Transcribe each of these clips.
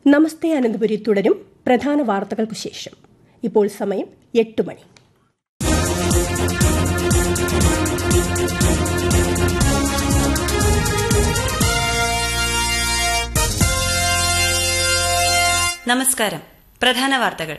നമസ്തേ അനന്തപുരി തുടരും. പ്രധാന വാർത്തകൾക്ക് ശേഷം. ഇപ്പോൾ സമയം 8 മണി. നമസ്കാരം. പ്രധാന വാർത്തകൾ.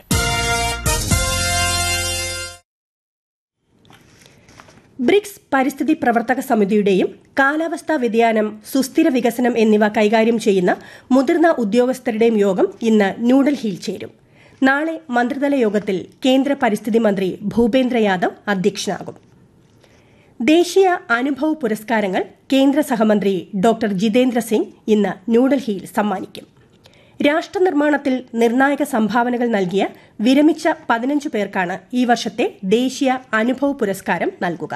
ബ്രിക്സ് പരിസ്ഥിതി പ്രവർത്തക സമിതിയുടെയും കാലാവസ്ഥാ വ്യതിയാനം, സുസ്ഥിര വികസനം എന്നിവ കൈകാര്യം ചെയ്യുന്ന മുതിർന്ന ഉദ്യോഗസ്ഥരുടെയും യോഗം ഇന്ന് ന്യൂഡൽഹിയിൽ ചേരും. നാളെ മന്ത്രിതല യോഗത്തിൽ കേന്ദ്ര പരിസ്ഥിതി മന്ത്രി ഭൂപേന്ദ്ര യാദവ് അധ്യക്ഷനാകും. ദേശീയ അനുഭവ് പുരസ്കാരങ്ങൾ കേന്ദ്ര സഹമന്ത്രി ഡോക്ടർ ജിതേന്ദ്ര സിംഗ് ഇന്ന് ന്യൂഡൽഹിയിൽ സമ്മാനിക്കും. രാഷ്ട്രനിർമ്മാണത്തിൽ നിർണായക സംഭാവനകൾ നൽകിയ വിരമിച്ച 15 പേർക്കാണ് ഈ വർഷത്തെ ദേശീയ അനുഭവ് പുരസ്കാരം നൽകുക.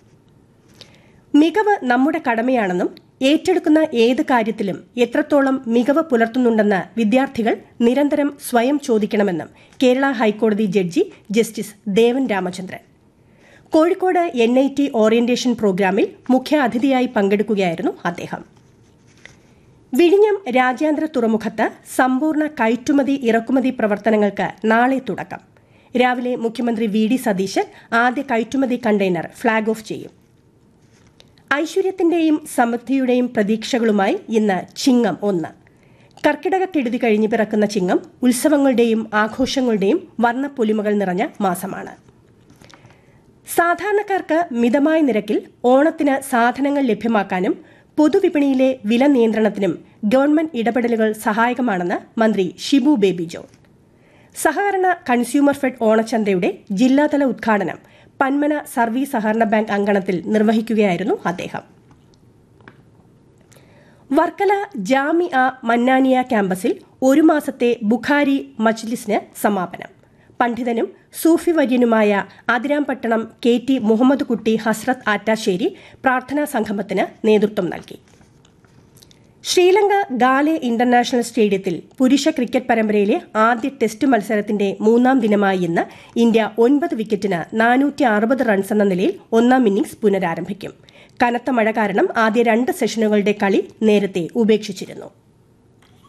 മികവ് നമ്മുടെ കടമയാണെന്നും ഏറ്റെടുക്കുന്ന ഏത് കാര്യത്തിലും എത്രത്തോളം മികവ് പുലർത്തുന്നുണ്ടെന്ന് വിദ്യാർത്ഥികൾ നിരന്തരം സ്വയം ചോദിക്കണമെന്നും കേരള ഹൈക്കോടതി judge justice Devan Ramachandran. Kozhikode NIT orientation പ്രോഗ്രാമിൽ മുഖ്യ അതിഥിയായി പങ്കെടുക്കുകയായിരുന്നു അദ്ദേഹം. വിഴിഞ്ഞം രാജ്യാന്തര തുറമുഖത്ത് സമ്പൂർണ്ണ കയറ്റുമതി ഇറക്കുമതി പ്രവർത്തനങ്ങൾക്ക് നാളെ തുടക്കം. രാവിലെ മുഖ്യമന്ത്രി VD സതീശൻ ആദ്യ കയറ്റുമതി കണ്ടെയ്നർ ഫ്ളാഗ് ഓഫ് ചെയ്യും. ഐശ്വര്യത്തിന്റെയും സമൃദ്ധിയുടെയും പ്രതീക്ഷകളുമായി ഇന്ന് ചിങ്ങം 1. കർക്കിടകക്കെടുതി കഴിഞ്ഞ് പിറക്കുന്ന ചിങ്ങം ഉത്സവങ്ങളുടെയും ആഘോഷങ്ങളുടെയും വർണ്ണപ്പൊലിമകൾ നിറഞ്ഞ മാസമാണ്. സാധാരണക്കാർക്ക് മിതമായ നിരക്കിൽ ഓണത്തിന് സാധനങ്ങൾ ലഭ്യമാക്കാനും പൊതുവിപണിയിലെ വില നിയന്ത്രണത്തിനും ഗവൺമെന്റ് ഇടപെടലുകൾ സഹായകമാണെന്ന് മന്ത്രി ഷിബു ബേബി ജോൺ. സഹകരണ കൺസ്യൂമർ ഫെഡ് ഓണച്ചന്തയുടെ ജില്ലാതല ഉദ്ഘാടനം പന്മന സർവീസ് സഹകരണ ബാങ്ക് അങ്കണത്തിൽ നിർവഹിക്കുകയായിരുന്നു അദ്ദേഹം. വർക്കല ജാമിഅ മന്നാനിയ ക്യാമ്പസിൽ 1 മാസത്തെ ബുഖാരി മജ്ലിസിന് സമാപനം. പണ്ഡിതനും സൂഫി വര്യനുമായ അതിരാംപട്ടണം KT മുഹമ്മദ് കുട്ടി ഹസ്രത്ത് ആറ്റാശ്ശേരി പ്രാർത്ഥനാ സംഗമത്തിന് നേതൃത്വം നൽകി. ശ്രീലങ്ക ഗാലെ ഇന്റർനാഷണൽ സ്റ്റേഡിയത്തിൽ പുരുഷ ക്രിക്കറ്റ് പരമ്പരയിലെ ആദ്യ ടെസ്റ്റ് മത്സരത്തിന്റെ 3ാം ദിനമായ ഇന്ന് ഇന്ത്യ 9 വിക്കറ്റിന് 460 റൺസ് എന്ന നിലയിൽ 1ാം ഇന്നിംഗ്സ് പുനരാരംഭിക്കും. കനത്ത മഴ കാരണം ആദ്യ 2 സെഷനുകളുടെ കളി നേരത്തെ ഉപേക്ഷിച്ചിരുന്നു.